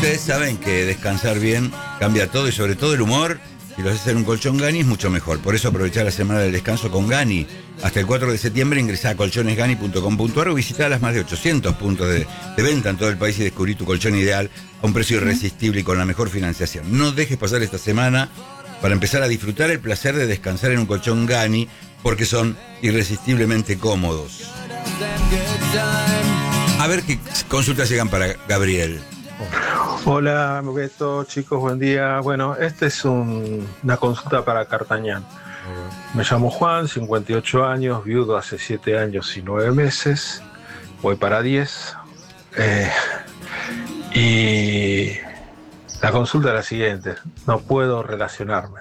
Ustedes saben que descansar bien cambia todo y sobre todo el humor. Si lo haces en un colchón Gani es mucho mejor. Por eso aprovechá la semana del descanso con Gani. Hasta el 4 de septiembre ingresá a colchonesgani.com.ar o visitá las más de 800 puntos de venta en todo el país y descubrí tu colchón ideal a un precio irresistible y con la mejor financiación. No dejes pasar esta semana para empezar a disfrutar el placer de descansar en un colchón Gani, porque son irresistiblemente cómodos. A ver qué consultas llegan para Gabriel. Hola, Beto, chicos, buen día. Bueno, esta es una consulta para Cartañán. Me llamo Juan, 58 años, viudo hace 7 años y 9 meses. Voy para 10. Y la consulta es la siguiente. No puedo relacionarme.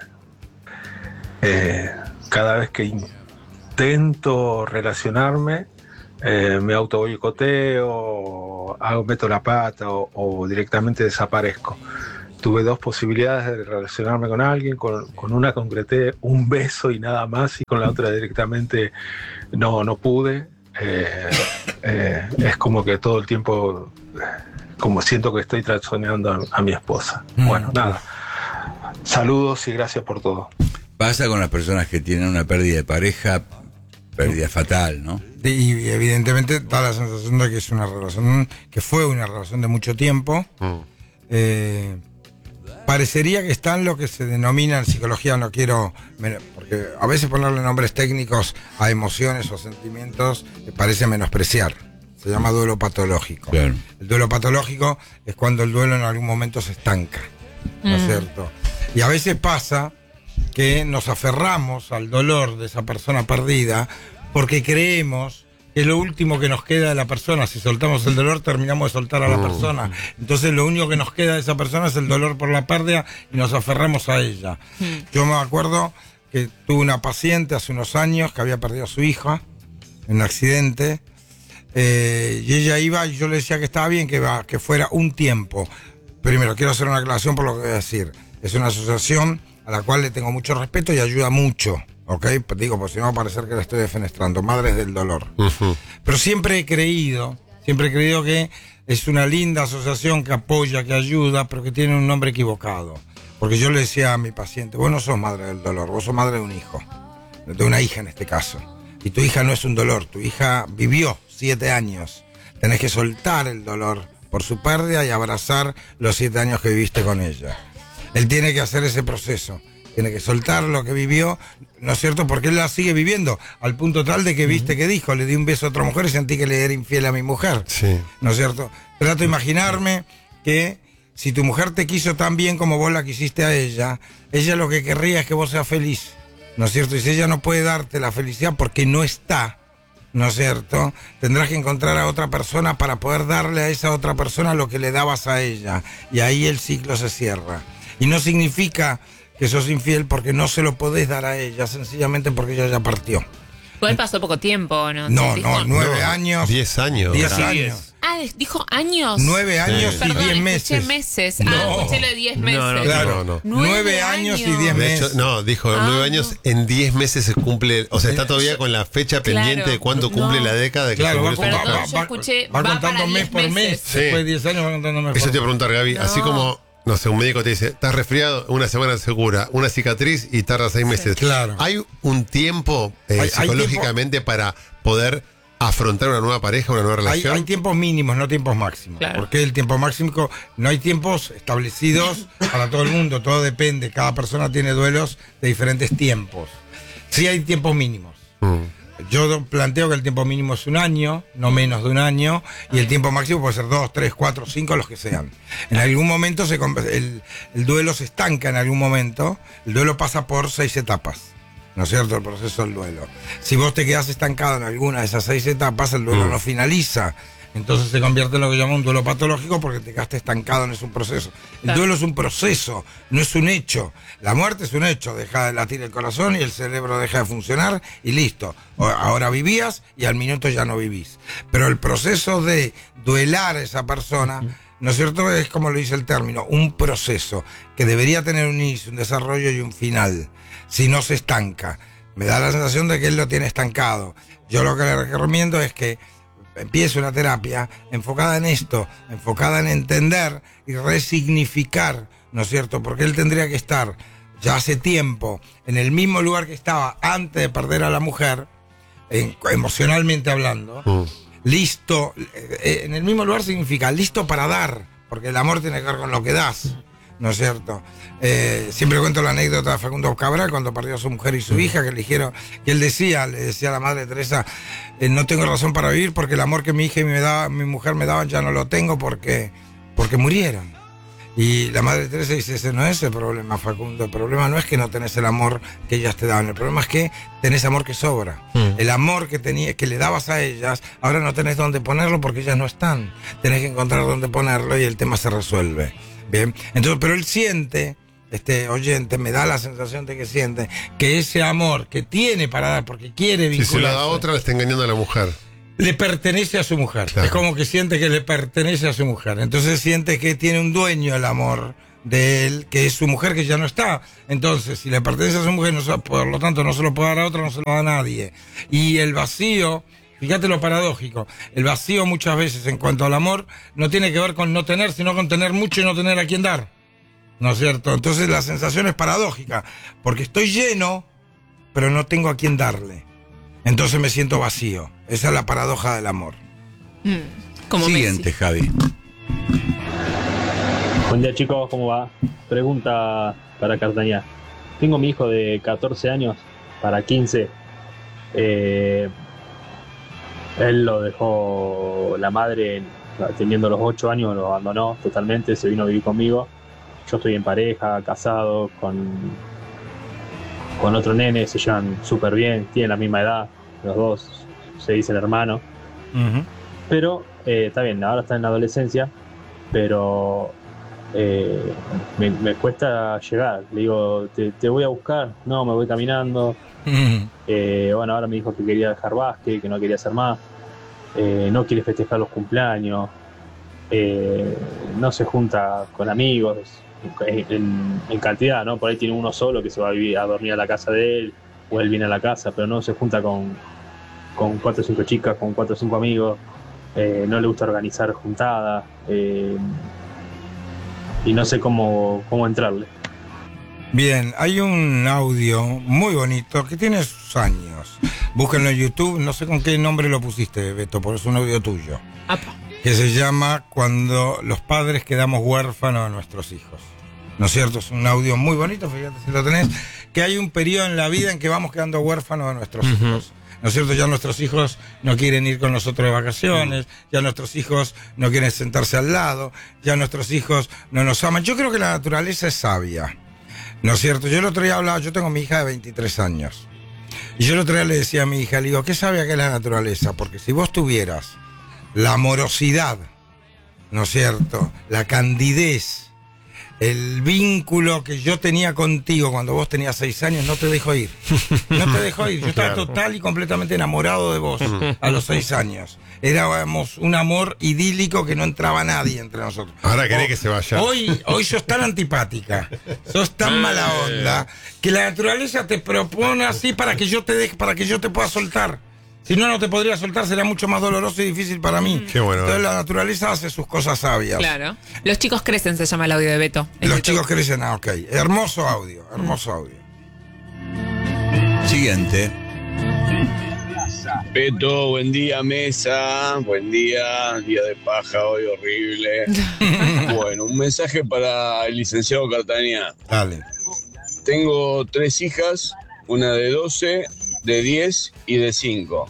Cada vez que intento relacionarme, me auto boicoteo, meto la pata o directamente desaparezco. Tuve 2 posibilidades de relacionarme con alguien, con una concreté un beso y nada más, y con la otra directamente no pude. Es como que todo el tiempo, como siento que estoy traicionando a mi esposa. Bueno, nada. Saludos y gracias por todo. Pasa con las personas que tienen una pérdida de pareja, pérdida fatal, ¿no? Y evidentemente da la sensación de que es una relación, que fue una relación de mucho tiempo. Parecería que está en lo que se denomina en psicología, no quiero, porque a veces ponerle nombres técnicos a emociones o sentimientos parece menospreciar. Se llama duelo patológico. Claro. El duelo patológico es cuando el duelo en algún momento se estanca, ¿no es cierto? Y a veces pasa que nos aferramos al dolor de esa persona perdida porque creemos que es lo último que nos queda de la persona. Si soltamos el dolor, terminamos de soltar a la persona. Entonces lo único que nos queda de esa persona es el dolor por la pérdida y nos aferramos a ella. Yo me acuerdo que tuve una paciente hace unos años que había perdido a su hija en un accidente, y ella iba y yo le decía que estaba bien que fuera un tiempo. Primero, quiero hacer una aclaración por lo que voy a decir. Es una asociación a la cual le tengo mucho respeto y ayuda mucho, ¿ok? Digo, pues si no va a parecer que la estoy defenestrando. Madres del dolor. Pero siempre he creído que es una linda asociación que apoya, que ayuda, pero que tiene un nombre equivocado. Porque yo le decía a mi paciente, vos no sos madre del dolor, vos sos madre de un hijo, de una hija en este caso. Y tu hija no es un dolor, tu hija vivió 7 años. Tenés que soltar el dolor por su pérdida y abrazar los 7 años que viviste con ella. Él tiene que hacer ese proceso, tiene que soltar lo que vivió, ¿no es cierto? Porque él la sigue viviendo, al punto tal de que viste que dijo, le di un beso a otra mujer y sentí que le era infiel a mi mujer, sí. ¿No es cierto? Trato de imaginarme que si tu mujer te quiso tan bien como vos la quisiste a ella lo que querría es que vos seas feliz, ¿no es cierto? Y si ella no puede darte la felicidad porque no está, ¿no es cierto? Tendrás que encontrar a otra persona para poder darle a esa otra persona lo que le dabas a ella, y ahí el ciclo se cierra. Y no significa que sos infiel porque no se lo podés dar a ella, sencillamente porque ella ya partió. Pues pasó poco tiempo, ¿no? No, 9 años. 10 años. 10 años. Ah, ¿dijo años? 9 años y 10 meses. Escuché meses. No. Escuché lo de 10 meses. Claro, no. 9 años y 10 De meses. hecho, no, dijo 9 años, en 10 meses se cumple, o sea, está todavía con la fecha pendiente de cuándo cumple la década de que Claro, se va, murió su papá. yo escuché, va va contando para mes 10 por mes. meses. Después de 10 años va contando mes por mes. Eso te iba a preguntar, Gaby, así como, no sé, un médico te dice, estás resfriado, una semana segura, una cicatriz y tarda 6 meses. Claro. ¿Hay un tiempo Hay psicológicamente para poder afrontar una nueva pareja, una nueva relación? Hay tiempos mínimos, no tiempos máximos. Claro. Porque el tiempo máximo, no hay tiempos establecidos para todo el mundo, todo depende. Cada persona tiene duelos de diferentes tiempos. Sí hay tiempos mínimos. Yo planteo que el tiempo mínimo es 1 año, no menos de 1 año, y el tiempo máximo puede ser 2, 3, 4, 5, los que sean. En algún momento el duelo se estanca, en algún momento. El duelo pasa por 6 etapas, ¿no es cierto? El proceso del duelo. Si vos te quedás estancado en alguna de esas 6 etapas, el duelo no finaliza. Entonces se convierte en lo que llama un duelo patológico porque te quedaste estancado en ese proceso. El duelo es un proceso, no es un hecho. La muerte es un hecho, deja de latir el corazón y el cerebro deja de funcionar y listo. Ahora vivías y al minuto ya no vivís. Pero el proceso de duelar a esa persona, ¿no es cierto? Es como lo dice el término, un proceso que debería tener un inicio, un desarrollo y un final. Si no se estanca. Me da la sensación de que él lo tiene estancado. Yo lo que le recomiendo es que empiece una terapia enfocada en esto, enfocada en entender y resignificar, ¿no es cierto? Porque él tendría que estar ya hace tiempo en el mismo lugar que estaba antes de perder a la mujer, emocionalmente hablando, listo, en el mismo lugar significa listo para dar, porque el amor tiene que ver con lo que das, ¿no es cierto? Siempre cuento la anécdota de Facundo Cabral cuando perdió a su mujer y su hija, que eligieron, que él le decía a la madre Teresa, no tengo razón para vivir porque el amor que mi hija y mi mujer me daban ya no lo tengo porque murieron. Y la madre Teresa dice, ese no es el problema, Facundo, el problema no es que no tenés el amor que ellas te daban, el problema es que tenés amor que sobra. El amor que le dabas a ellas, ahora no tenés dónde ponerlo porque ellas no están. Tenés que encontrar dónde ponerlo y el tema se resuelve. Bien, entonces, pero él siente, este oyente me da la sensación de que siente que ese amor que tiene para dar, porque quiere vincularse, si se lo da a otra, le está engañando a la mujer. Le pertenece a su mujer. Claro. Es como que siente que le pertenece a su mujer. Entonces siente que tiene un dueño el amor de él, que es su mujer, que ya no está. Entonces, si le pertenece a su mujer, por lo tanto no se lo puede dar a otra, no se lo da a nadie. Y el vacío, fíjate lo paradójico, el vacío muchas veces en cuanto al amor no tiene que ver con no tener, sino con tener mucho y no tener a quién dar. ¿No es cierto? Entonces la sensación es paradójica, porque estoy lleno, pero no tengo a quién darle. Entonces me siento vacío. Esa es la paradoja del amor. Como Siguiente, Messi. Javi. Buen día, chicos, ¿cómo va? Pregunta para Cartañá. Tengo mi hijo de 14 años para 15. Él lo dejó la madre teniendo los 8 años, lo abandonó totalmente, se vino a vivir conmigo. Yo estoy en pareja, casado, con otro nene, se llevan súper bien, tienen la misma edad, los dos se dicen hermanos. Pero está bien, ahora está en la adolescencia, pero me cuesta llegar. Le digo, te voy a buscar. No, me voy caminando. Bueno, ahora me dijo que quería dejar básquet, que no quería hacer más. No quiere festejar los cumpleaños. No se junta con amigos en cantidad, ¿no? Por ahí tiene uno solo que se va a dormir a la casa de él, o él viene a la casa, pero no se junta con 4 o 5 chicas, con 4 o 5 amigos. No le gusta organizar juntadas, y no sé cómo entrarle. Bien, hay un audio muy bonito que tiene sus años. Búsquenlo en YouTube, no sé con qué nombre lo pusiste, Beto, porque es un audio tuyo. Apa. Que se llama Cuando los padres quedamos huérfanos de nuestros hijos. ¿No es cierto? Es un audio muy bonito, fíjate si lo tenés, que hay un periodo en la vida en que vamos quedando huérfanos de nuestros hijos. ¿No es cierto? Ya nuestros hijos no quieren ir con nosotros de vacaciones, ya nuestros hijos no quieren sentarse al lado, ya nuestros hijos no nos aman. Yo creo que la naturaleza es sabia, ¿no es cierto? Yo el otro día hablaba, yo tengo mi hija de 23 años, y yo el otro día le decía a mi hija, le digo, ¿qué sabia que es la naturaleza? Porque si vos tuvieras la amorosidad, ¿no es cierto?, la candidez, el vínculo que yo tenía contigo cuando vos tenías 6 años, no te dejó ir. No te dejó ir. Yo estaba total y completamente enamorado de vos a los 6 años. Éramos un amor idílico que no entraba nadie entre nosotros. Ahora querés que se vaya. Hoy sos tan antipática, sos tan mala onda, que la naturaleza te propone así para que yo te deje, para que yo te pueda soltar. Si no, no te podría soltar, sería mucho más doloroso y difícil para mí. Qué bueno. Entonces la naturaleza hace sus cosas sabias. Claro. Los chicos crecen, se llama el audio de Beto. Los chicos crecen, ok. Hermoso audio, hermoso audio. Siguiente. Beto, buen día, mesa. Buen día de paja hoy, horrible. Bueno, un mensaje para el licenciado Cartañá. Dale. Tengo 3 hijas, una de 12, de 10 y de 5.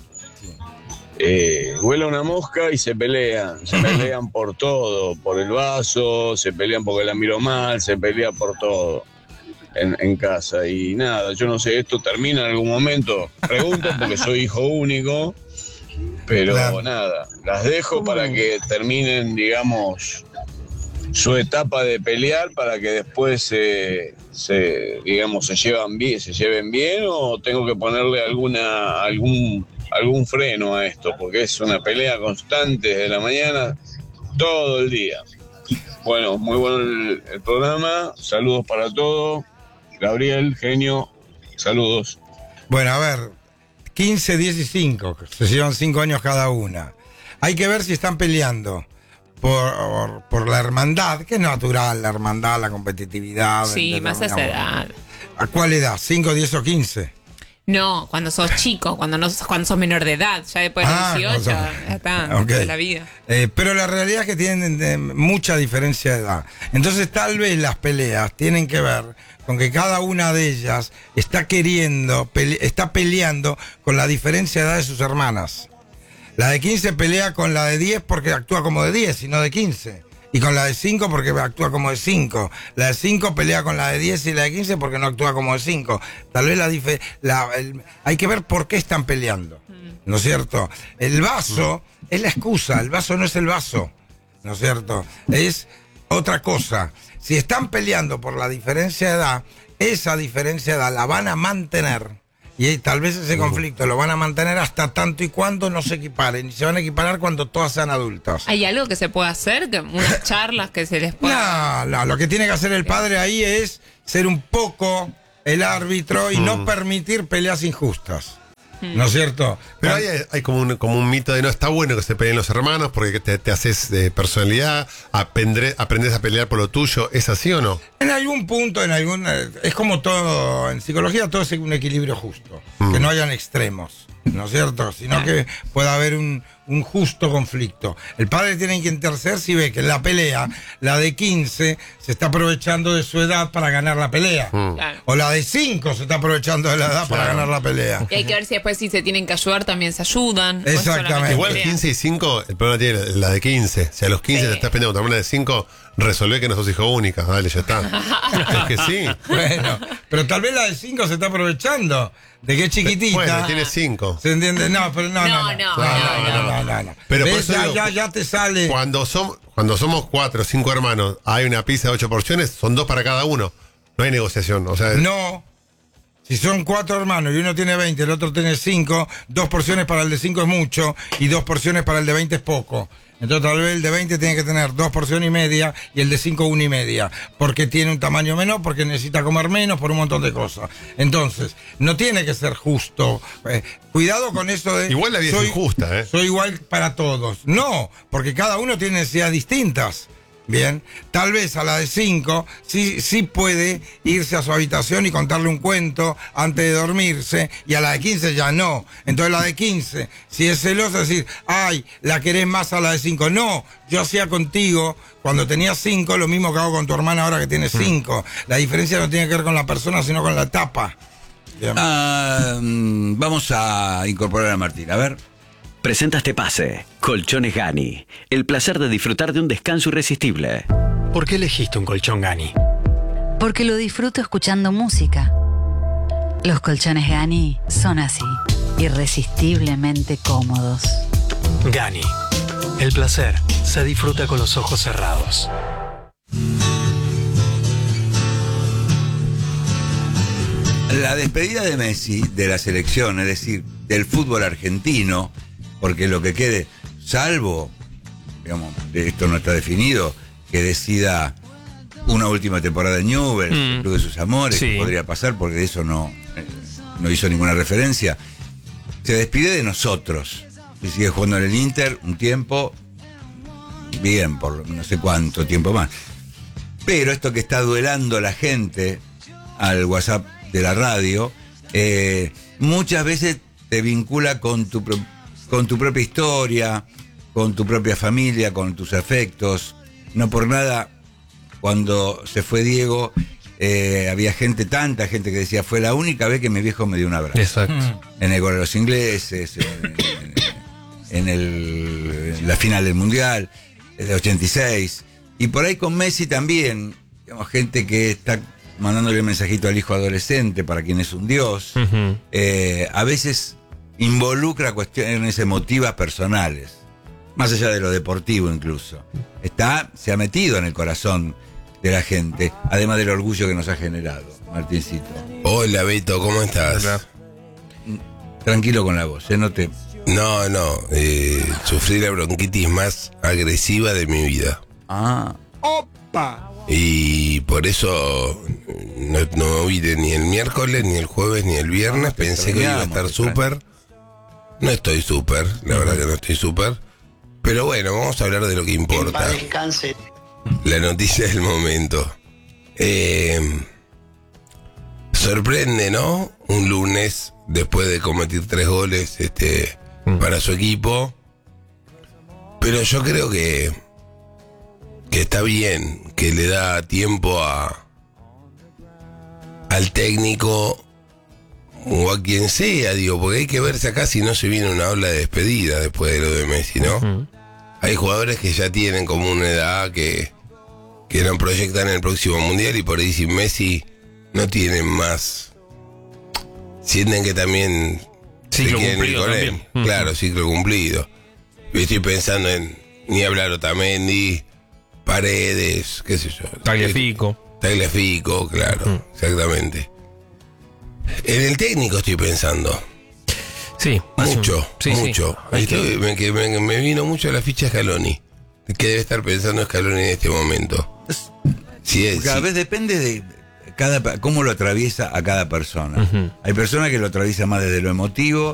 Vuela una mosca y se pelean por todo, por el vaso, se pelean porque la miro mal, se pelea por todo en casa. Y nada, yo no sé, ¿esto termina en algún momento? Pregunto porque soy hijo único, pero claro, nada, las dejo para que terminen, digamos, su etapa de pelear, para que después se lleven bien, o tengo que ponerle algún freno a esto, porque es una pelea constante desde la mañana todo el día. Bueno, muy bueno el programa, saludos para todos. Gabriel, genio, saludos. Bueno, a ver, 15, 10 y 5, se llevan 5 años cada una. hay que ver si están peleando por la hermandad, que es natural, la hermandad, la competitividad. Sí, más a esa edad. ¿A cuál edad? ¿5, 10 o 15? No, cuando sos chico, cuando sos menor de edad, ya después de 18, ya está, okay. de la vida. Pero la realidad es que tienen mucha diferencia de edad. Entonces tal vez las peleas tienen que ver con que cada una de ellas está peleando con la diferencia de edad de sus hermanas. La de 15 pelea con la de 10 porque actúa como de 10 y no de 15. Y con la de 5 porque actúa como de 5. La de 5 pelea con la de 10 y la de 15 porque no actúa como de 5. Tal vez hay que ver por qué están peleando. ¿No es cierto? El vaso es la excusa, el vaso no es el vaso. ¿No es cierto? Es otra cosa. Si están peleando por la diferencia de edad, esa diferencia de edad la van a mantener. Y tal vez ese conflicto lo van a mantener hasta tanto y cuando no se equiparen. Y se van a equiparar cuando todas sean adultas. ¿Hay algo que se pueda hacer? ¿Unas charlas que se les pueda...? No, lo que tiene que hacer el padre ahí es ser un poco el árbitro y no permitir peleas injustas. ¿No es cierto? Pero hay como un mito de no está bueno que se peleen los hermanos porque te haces de personalidad, aprendes a pelear por lo tuyo. ¿Es así o no? En algún punto, es como todo, en psicología todo es un equilibrio justo, que no hayan extremos, ¿no es cierto? Sino que pueda haber un justo conflicto. El padre tiene que interceder si ve que en la pelea, la de 15 se está aprovechando de su edad para ganar la pelea. Claro. O la de 5 se está aprovechando de la edad para ganar la pelea. Y hay que ver si después si se tienen que ayudar también se ayudan. Exactamente. Igual 15 y 5, el problema tiene la de 15. Si a los 15 te estás peleando con tu hermana de 5, resolvé que no sos hijo única. Dale, ya está. Es que sí. Bueno, pero tal vez la de 5 se está aprovechando de que es chiquitita. Bueno, tiene 5. ¿Se entiende? No, pero no. No. Pero por eso ya te sale. Cuando somos 4 o 5 hermanos, hay una pizza de 8 porciones, son 2 para cada uno. No hay negociación. O sea, no. Si son 4 hermanos y uno tiene 20, el otro tiene 5, 2 porciones para el de 5 es mucho y 2 porciones para el de 20 es poco. Entonces tal vez el de 20 tiene que tener 2 porciones y media y el de 5 1 y media. Porque tiene un tamaño menor, porque necesita comer menos, por un montón de cosas. Entonces, no tiene que ser justo. Cuidado con eso de... Igual la vida es injusta, ¿eh? Soy igual para todos. No, porque cada uno tiene necesidades distintas. Bien, tal vez a la de 5 sí puede irse a su habitación y contarle un cuento antes de dormirse, y a la de 15 ya no. Entonces la de 15, si es celosa, decir, ay, la querés más a la de 5. No, yo hacía contigo cuando tenías 5 lo mismo que hago con tu hermana ahora que tiene 5. La diferencia no tiene que ver con la persona, sino con la etapa. Vamos a incorporar a Martín, a ver. Presenta este pase, Colchones Gani. El placer de disfrutar de un descanso irresistible. ¿Por qué elegiste un colchón Gani? Porque lo disfruto escuchando música. Los colchones Gani son así, irresistiblemente cómodos. Gani. El placer se disfruta con los ojos cerrados. La despedida de Messi de la selección, es decir, del fútbol argentino, porque lo que quede, salvo, digamos, esto no está definido, que decida una última temporada en Newell's, el club de sus amores, que podría pasar, porque de eso no hizo ninguna referencia. Se despide de nosotros. Y sigue jugando en el Inter un tiempo, bien, por no sé cuánto tiempo más. Pero esto que está duelando la gente al WhatsApp de la radio, muchas veces te vincula con tu propia historia, con tu propia familia, con tus afectos. No por nada, cuando se fue Diego, había tanta gente que decía, fue la única vez que mi viejo me dio un abrazo. Exacto. En el gol de los ingleses, en la final del Mundial, de 86. Y por ahí con Messi también, digamos, gente que está mandándole un mensajito al hijo adolescente, para quien es un dios. A veces involucra cuestiones emotivas personales, más allá de lo deportivo incluso. Se ha metido en el corazón de la gente, además del orgullo que nos ha generado. Martincito. Hola Beto, ¿cómo estás? Hola. Tranquilo con la voz, No, sufrí la bronquitis más agresiva de mi vida. ¡Opa! Y por eso no vine ni el miércoles, ni el jueves, ni el viernes. Pensé que iba a estar súper. No estoy súper, la verdad que no estoy súper. Pero bueno, vamos a hablar de lo que importa. Descanse. La noticia del momento. Sorprende, ¿no? Un lunes, después de cometer 3 goles para su equipo. Pero yo creo que está bien, que le da tiempo al técnico o a quien sea, digo, porque hay que verse acá si no se viene una ola de despedida después de lo de Messi, ¿no? Hay jugadores que ya tienen como una edad que no proyectan en el próximo mundial, y por ahí sin Messi no tienen más. Sienten que también ciclo se quieren ir con él. también. Claro, ciclo cumplido. Y estoy pensando en, ni hablar, Otamendi, Paredes, qué sé yo. Tagliafico, claro, exactamente. En el técnico estoy pensando. Sí, mucho. Hay Me vino mucho la ficha Scaloni. ¿Qué debe estar pensando Scaloni en este momento? Cada vez depende de cómo lo atraviesa a cada persona. Hay personas que lo atraviesan más desde lo emotivo,